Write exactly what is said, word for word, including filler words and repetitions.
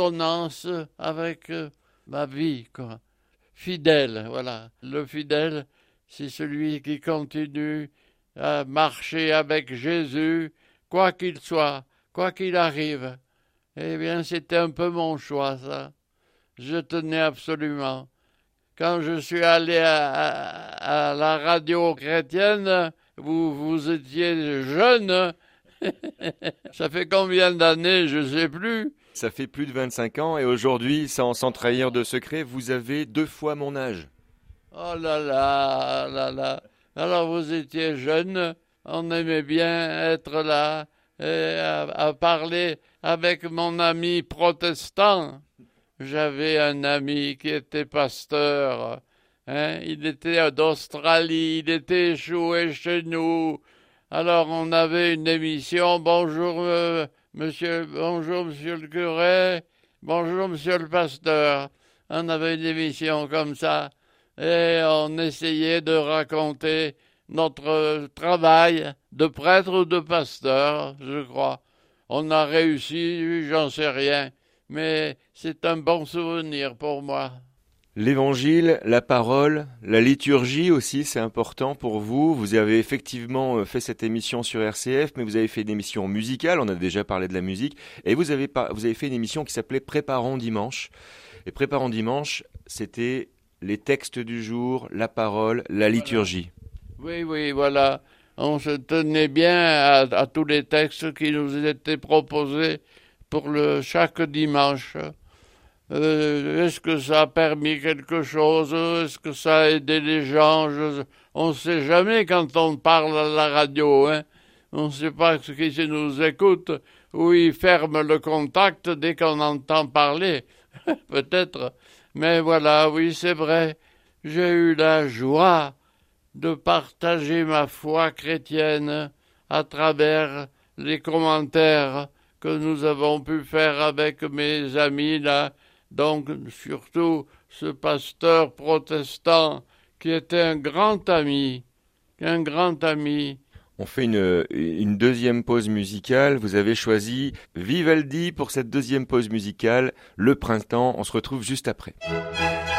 résonance avec euh, ma vie, quoi. Fidèle, voilà. Le fidèle, c'est celui qui continue à marcher avec Jésus, quoi qu'il soit, quoi qu'il arrive. Eh bien, c'était un peu mon choix, ça. Je tenais absolument. Quand je suis allé à, à, à la radio chrétienne, vous, vous étiez jeune. Ça fait combien d'années, je ne sais plus. Ça fait plus de vingt-cinq ans et aujourd'hui, sans, sans trahir de secret, vous avez deux fois mon âge. Oh là là, là là. Alors vous étiez jeune, on aimait bien être là et à, à parler avec mon ami protestant. J'avais un ami qui était pasteur, hein, il était d'Australie, il était échoué chez nous. Alors on avait une émission, bonjour euh, monsieur, bonjour monsieur le curé, bonjour monsieur le pasteur. On avait une émission comme ça et on essayait de raconter notre travail de prêtre ou de pasteur, je crois. On a réussi, j'en sais rien, mais c'est un bon souvenir pour moi. L'évangile, la parole, la liturgie aussi, c'est important pour vous. Vous avez effectivement fait cette émission sur R C F, mais vous avez fait une émission musicale, on a déjà parlé de la musique, et vous avez, par... vous avez fait une émission qui s'appelait Préparons dimanche. Et Préparons dimanche, c'était les textes du jour, la parole, la liturgie. Voilà. Oui, oui, voilà. On se tenait bien à, à tous les textes qui nous étaient proposés pour le, chaque dimanche. Euh, est-ce que ça a permis quelque chose? Est-ce que ça a aidé les gens? Je, on ne sait jamais quand on parle à la radio. Hein? On ne sait pas ce qui nous écoute ou ils ferment le contact dès qu'on entend parler. Peut-être. Mais voilà, oui, c'est vrai. J'ai eu la joie de partager ma foi chrétienne à travers les commentaires que nous avons pu faire avec mes amis là. Donc, surtout, ce pasteur protestant qui était un grand ami, un grand ami. On fait une, une deuxième pause musicale. Vous avez choisi Vivaldi pour cette deuxième pause musicale, le printemps. On se retrouve juste après.